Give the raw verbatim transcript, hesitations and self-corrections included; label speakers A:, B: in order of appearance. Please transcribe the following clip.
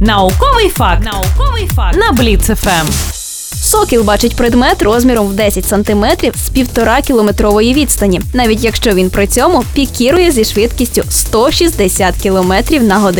A: Науковий факт. Науковий факт на Бліц еф ем.
B: Сокіл бачить предмет розміром в десять сантиметрів з півтора кілометрової відстані, навіть якщо він при цьому пікірує зі швидкістю сто шістдесят кілометрів на годину.